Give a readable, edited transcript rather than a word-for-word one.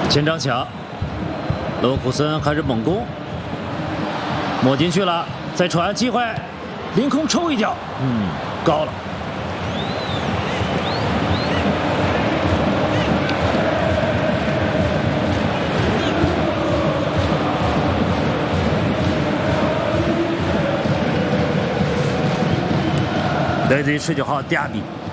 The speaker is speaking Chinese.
前场抢，勒库森开始猛攻，抹进去了，再传机会，凌空抽一脚，高了。来自于19号迪亚比。